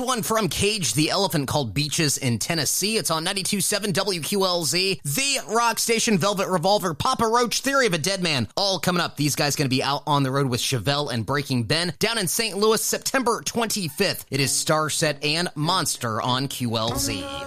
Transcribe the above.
one from Cage the Elephant called Beaches in Tennessee. It's on 92.7 WQLZ. The rock station, Velvet Revolver, Papa Roach, Theory of a Dead Man, all coming up. These guys going to be out on the road with Chevelle and Breaking Ben down in St. Louis, September 25th. It is Starset and Monster on QLZ.